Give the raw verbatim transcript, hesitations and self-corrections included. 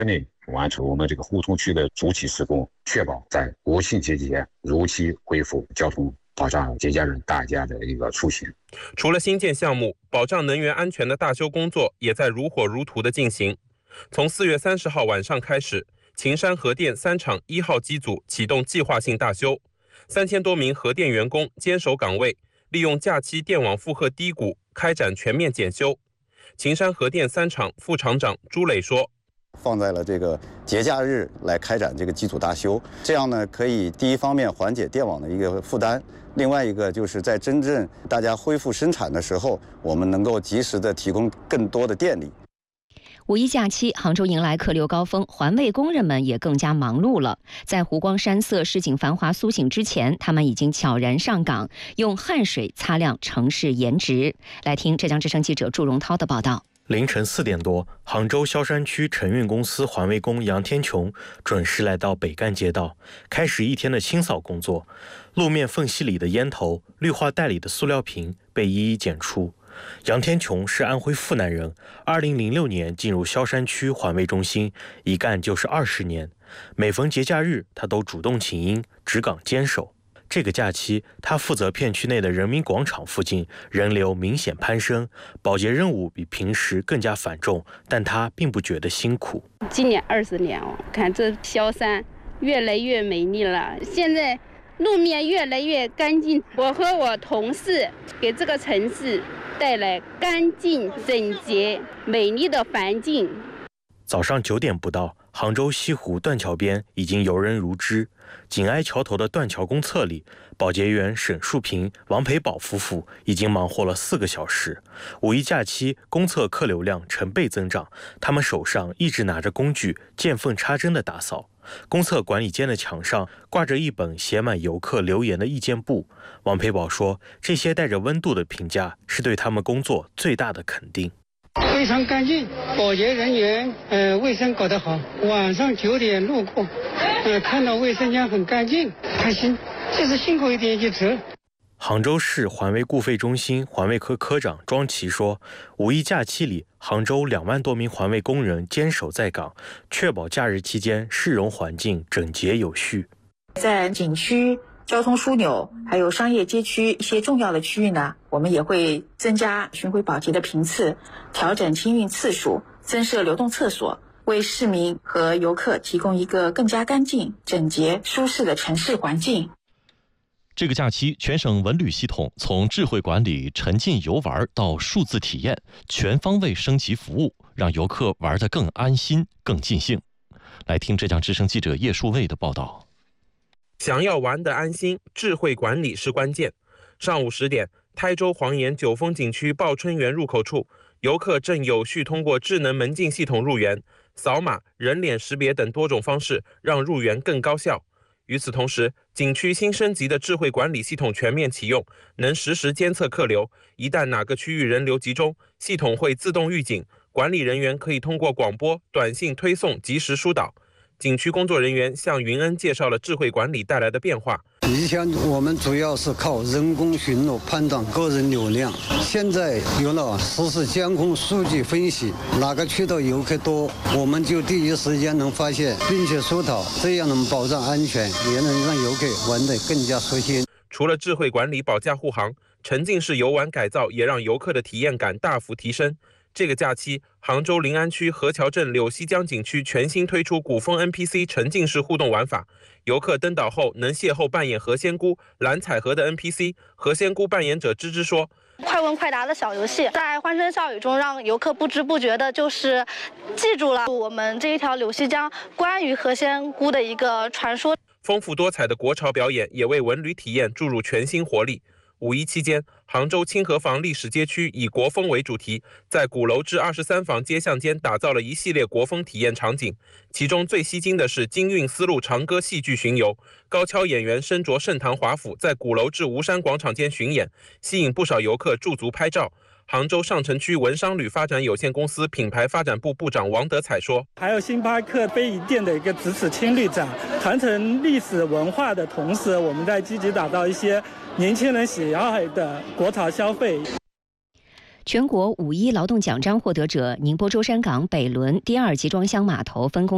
内完成我们这个互通区的主体施工，确保在国庆节前如期恢复交通，保障节假日大家的一个出行。 除了新建项目，保障能源安全的大修工作也在如火如荼的进行。从四月三十号晚上开始，秦山核电三厂一号机组启动计划性大修，三千多名核电员工坚守岗位，利用假期电网负荷低谷开展全面检修。秦山核电三厂副厂长朱磊说， 放在了这个节假日来开展这个机组大修，这样呢可以第一方面缓解电网的一个负担，另外一个就是在真正大家恢复生产的时候，我们能够及时的提供更多的电力。 五一假期，杭州迎来客流高峰，环卫工人们也更加忙碌了。在湖光山色、市井繁华苏醒之前，他们已经悄然上岗，用汗水擦亮城市颜值。来听浙江之声记者祝荣涛的报道。 凌晨四点多，杭州萧山区承运公司环卫工杨天琼准时来到北干街道，开始一天的清扫工作。路面缝隙里的烟头、绿化带里的塑料瓶被一一捡出。杨天琼是安徽阜南人，二零零六年进入萧山区环卫中心，一干就是二十年。每逢节假日，他都主动请缨，值岗坚守。这个假期，他负责片区内的人民广场附近人流明显攀升，保洁任务比平时更加繁重，但他并不觉得辛苦。 今年二十年哦，看这萧山越来越美丽了，现在路面越来越干净。我和我同事给这个城市带来干净、整洁、美丽的环境。 早上九点不到，杭州西湖断桥边已经游人如织。紧挨桥头的断桥公厕里，保洁员沈树平、王培宝夫妇已经忙活了四个小时。五一假期，公厕客流量成倍增长，他们手上一直拿着工具，见缝插针地打扫。公厕管理间的墙上挂着一本写满游客留言的意见簿。王培宝说，这些带着温度的评价是对他们工作最大的肯定。 非常干净，保洁人员呃卫生搞得好。晚上九点路过，呃看到卫生间很干净，开心，就是辛苦一点就值。 杭州市环卫顾费中心环卫科科长庄奇说，五一假期里，杭州两万多名环卫工人坚守在岗，确保假日期间市容环境整洁有序。 在景区、交通枢纽还有商业街区一些重要的区域呢，我们也会增加巡回保洁的频次，调整清运次数，增设流动厕所，为市民和游客提供一个更加干净、整洁、舒适的城市环境。 这个假期，全省文旅系统从智慧管理、沉浸游玩到数字体验，全方位升级服务，让游客玩得更安心、更尽兴。来听浙江之声记者叶树卫的报道。 想要玩得安心，智慧管理是关键。上午十点，台州黄岩九峰景区报春园入口处，游客正有序通过智能门禁系统入园，扫码、人脸识别等多种方式，让入园更高效。与此同时，景区新升级的智慧管理系统全面启用，能实时监测客流，一旦哪个区域人流集中，系统会自动预警，管理人员可以通过广播、短信推送及时疏导。景区工作人员向云恩介绍了智慧管理带来的变化。 以前我们主要是靠人工巡逻判断个人流量，现在有了实时监控数据分析，哪个渠道游客多，我们就第一时间能发现并且疏导，这样能保障安全，也能让游客玩得更加舒心。 除了智慧管理保驾护航，沉浸式游玩改造也让游客的体验感大幅提升。这个假期，杭州临安区河桥镇柳溪江景区全新推出古风 N P C 沉浸式互动玩法，游客登岛后能邂逅扮演何仙姑、蓝采和的 N P C。何仙姑扮演者芝芝说， 快问快答的小游戏，在欢声笑语中让游客不知不觉的就是记住了我们这一条柳溪江关于何仙姑的一个传说。 丰富多彩的国潮表演也为文旅体验注入全新活力。五一期间，杭州清河坊历史街区以国风为主题，在鼓楼至二十三坊街巷间打造了一系列国风体验场景。其中最吸睛的是京韵丝路长歌戏剧巡游，高跷演员身着盛唐华服，在鼓楼至吴山广场间巡演，吸引不少游客驻足拍照。杭州上城区文商旅发展有限公司品牌发展部部长王德彩说， 还有星巴克非遗店的一个咫尺青绿展，传承历史文化的同时，我们在积极打造一些年轻人喜爱的国潮消费。 全国五一劳动奖章获得者，宁波舟山港北仑第二集装箱码头分工